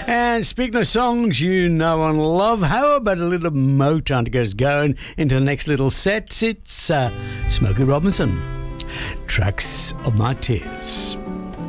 And speaking of songs you know and love, how about a little Motown to get us going into the next little set? It's Smokey Robinson, Tracks of My Tears.